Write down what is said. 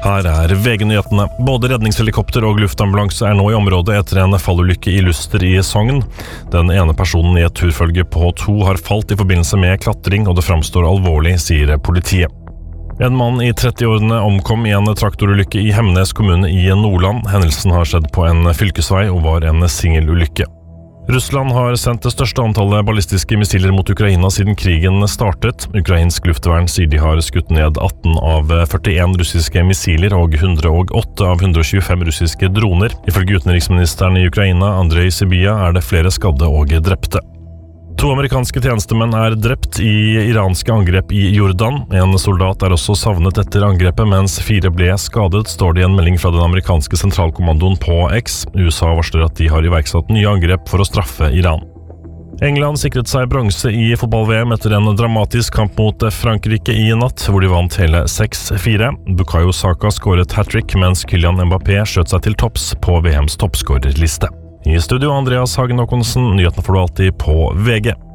Her VG-nyhetene. Både redningshelikopter og luftambulanse nå i området etter en fallulykke i Luster i Sogn. Den ene personen i et turfølge på 2 har falt i forbindelse med klatring, og det framstår alvorlig, sier politiet. En mann i 30-årene omkom i en traktorulykke i Hemnes kommune i Nordland. Hendelsen har skjedd på en fylkesvei og var en singelulykke. Russland har sendt det største antallet ballistiske missiler mot Ukraina siden krigen startet. Ukrainsk luftvern sier de har skutt ned 18 av 41 russiske missiler og 108 av 125 russiske droner. Ifølge utenriksministeren i Ukraina, Andrej Sybiha, det flere skadde og drepte. 2 amerikanske tjenestemenn drept i iranske angrep i Jordan. En soldat også savnet etter angrepet, mens 4 ble skadet, står det i en melding fra den amerikanske sentralkommandoen på X. USA varsler at de har iverksatt nye angrep for å straffe Iran. England sikret seg bronse i fotball-VM etter en dramatisk kamp mot Frankrike i natt, hvor de vant hele 6-4. Bukayo Saka skåret hat-trick, mens Kylian Mbappé skjøt seg til topps på VMs toppskårerliste. I studio Andreas Hagen Håkonsen, nyhetene får du alltid på VG.